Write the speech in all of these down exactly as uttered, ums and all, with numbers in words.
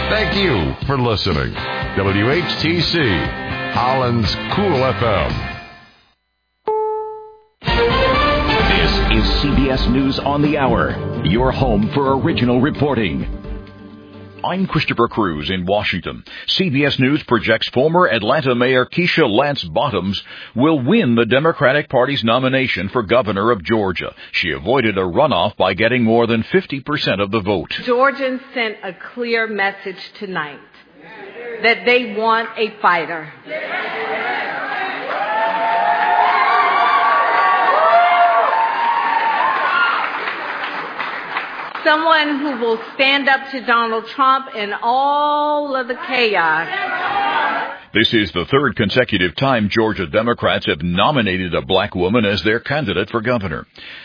Thank you for listening. W H T C, Holland's Cool F M. This is C B S News on the Hour, your home for original reporting. I'm Christopher Cruz in Washington. C B S News projects former Atlanta Mayor Keisha Lance Bottoms will win the Democratic Party's nomination for governor of Georgia. She avoided a runoff by getting more than fifty percent of the vote. Georgians sent a clear message tonight that they want a fighter. Someone who will stand up to Donald Trump in all of the chaos. This is the third consecutive time Georgia Democrats have nominated a black woman as their candidate for governor.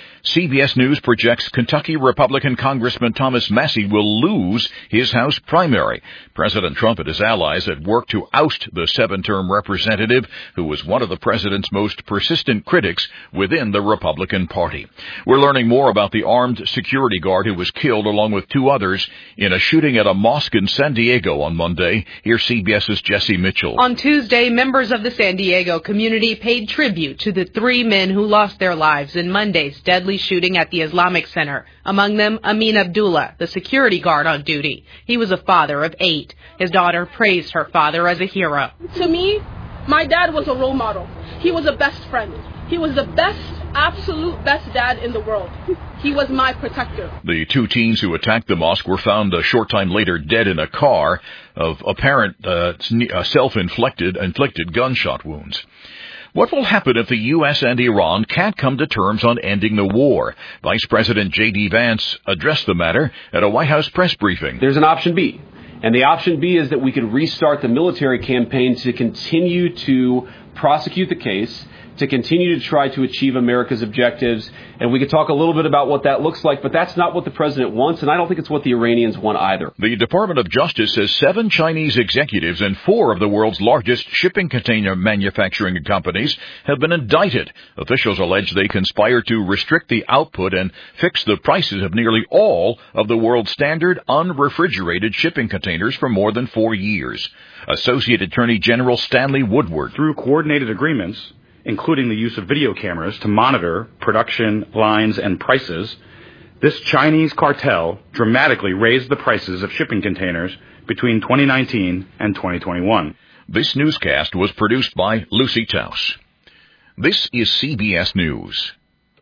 C B S News projects Kentucky Republican Congressman Thomas Massie will lose his House primary. President Trump and his allies had worked to oust the seven-term representative who was one of the president's most persistent critics within the Republican Party. We're learning more about the armed security guard who was killed along with two others in a shooting at a mosque in San Diego on Monday. Here's CBS's Jesse Mitchell. On Tuesday, members of the San Diego community paid tribute to the three men who lost their lives in Monday's deadly shooting at the Islamic Center. Among them, Amin Abdullah, the security guard on duty. He was a father of eight. His daughter praised her father as a hero. To me, my dad was a role model. He was a best friend. He was the best, absolute best dad in the world. He was my protector. The two teens who attacked the mosque were found a short time later dead in a car of apparent uh, self-inflicted inflicted gunshot wounds. What will happen if the U S and Iran can't come to terms on ending the war? Vice President J D. Vance addressed the matter at a White House press briefing. There's an option B. And the option B is that we could restart the military campaign to continue to prosecute the case, to continue to try to achieve America's objectives. And we could talk a little bit about what that looks like, but that's not what the president wants, and I don't think it's what the Iranians want either. The Department of Justice says seven Chinese executives and four of the world's largest shipping container manufacturing companies have been indicted. Officials allege they conspired to restrict the output and fix the prices of nearly all of the world's standard unrefrigerated shipping containers for more than four years. Associate Attorney General Stanley Woodward. Through coordinated agreements, including the use of video cameras to monitor production lines and prices, this Chinese cartel dramatically raised the prices of shipping containers between twenty nineteen and twenty twenty-one. This newscast was produced by Lucy Taus. This is C B S News.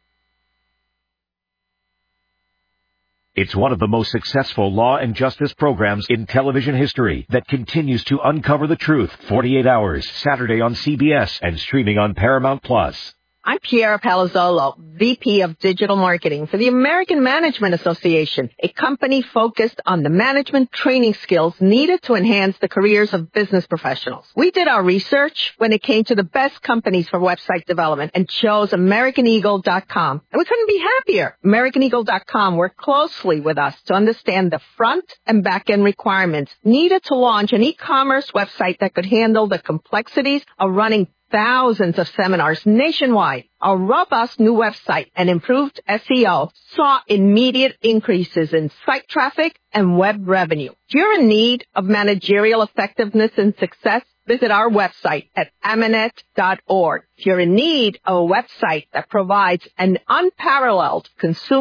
It's one of the most successful law and justice programs in television history that continues to uncover the truth forty-eight hours, Saturday on C B S and streaming on Paramount Plus. I'm Piera Palazzolo, V P of Digital Marketing for the American Management Association, a company focused on the management training skills needed to enhance the careers of business professionals. We did our research when it came to the best companies for website development and chose American Eagle dot com. And we couldn't be happier. American Eagle dot com worked closely with us to understand the front and back end requirements needed to launch an e-commerce website that could handle the complexities of running thousands of seminars nationwide. Our robust new website and improved S E O saw immediate increases in site traffic and web revenue. If you're in need of managerial effectiveness and success, visit our website at amanet dot org. If you're in need of a website that provides an unparalleled consumer